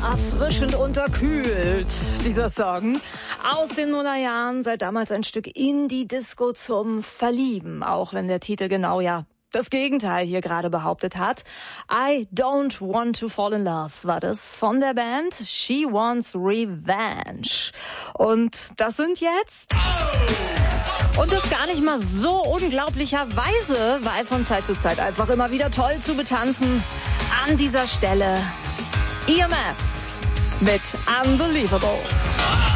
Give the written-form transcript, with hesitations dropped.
erfrischend unterkühlt, dieser Song. Aus den Nullerjahren, seit damals ein Stück in die Disco zum Verlieben, auch wenn der Titel genau das Gegenteil hier gerade behauptet hat. I Don't Want to Fall in Love war das von der Band She Wants Revenge. Und das sind jetzt... Und das gar nicht mal so unglaublicherweise, weil von Zeit zu Zeit einfach immer wieder toll zu betanzen. An dieser Stelle EMF mit Unbelievable.